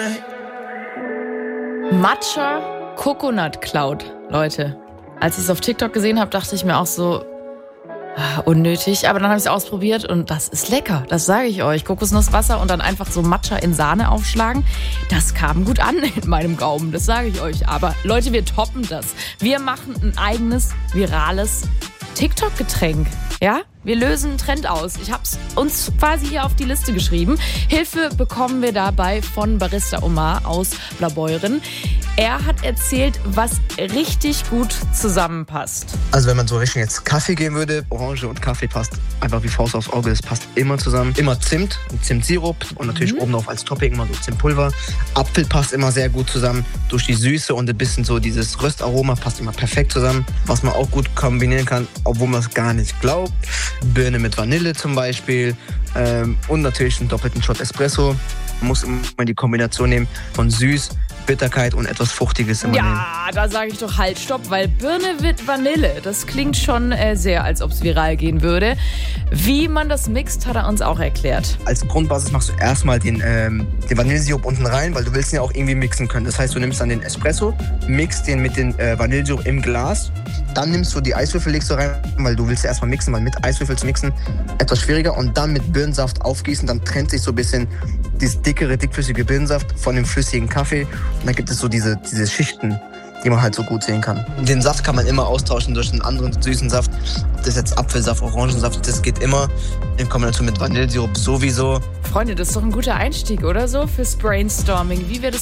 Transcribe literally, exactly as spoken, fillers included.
Matcha Coconut Cloud, Leute. Als ich es auf TikTok gesehen habe, dachte ich mir auch so, ah, unnötig. Aber dann habe ich es ausprobiert und das ist lecker, das sage ich euch. Kokosnusswasser und dann einfach so Matcha in Sahne aufschlagen. Das kam gut an in meinem Gaumen, das sage ich euch. Aber Leute, wir toppen das. Wir machen ein eigenes, virales TikTok-Getränk. Ja, wir lösen einen Trend aus. Ich habe es uns quasi hier auf die Liste geschrieben. Hilfe bekommen wir dabei von Barista Omar aus Blaubeuren. Er hat erzählt, was richtig gut zusammenpasst. Also wenn man so Richtung jetzt Kaffee gehen würde, Orange und Kaffee passt einfach wie Faust aufs Auge. Das passt immer zusammen. Immer Zimt, Zimtsirup und natürlich mhm. oben auf als Topping immer so Zimtpulver. Apfel passt immer sehr gut zusammen. Durch die Süße und ein bisschen so dieses Röstaroma passt immer perfekt zusammen. Was man auch gut kombinieren kann, obwohl man es gar nicht glaubt. Birne mit Vanille zum Beispiel ähm, und natürlich einen doppelten Shot Espresso. Man muss immer die Kombination nehmen von süß, Bitterkeit und etwas Fruchtiges immer ja, nehmen. Ja, da sage ich doch halt, stopp, weil Birne mit Vanille, das klingt schon äh, sehr, als ob es viral gehen würde. Wie man das mixt, hat er uns auch erklärt. Als Grundbasis machst du erstmal den, ähm, den Vanillesirup unten rein, weil du willst ihn ja auch irgendwie mixen können. Das heißt, du nimmst dann den Espresso, mixt den mit dem äh, Vanillesirup im Glas. Dann nimmst du die Eiswürfel, legst du rein, weil du willst ja erstmal mixen, weil mit Eiswürfel zu mixen etwas schwieriger. Und dann mit Birnensaft aufgießen, dann trennt sich so ein bisschen dieses dickere, dickflüssige Birnensaft von dem flüssigen Kaffee. Und dann gibt es so diese, diese Schichten, die man halt so gut sehen kann. Den Saft kann man immer austauschen durch einen anderen süßen Saft. Ob das jetzt Apfelsaft, Orangensaft, das geht immer. In Kombination mit Vanillesirup sowieso. Freunde, das ist doch ein guter Einstieg, oder so? Fürs Brainstorming, wie wir das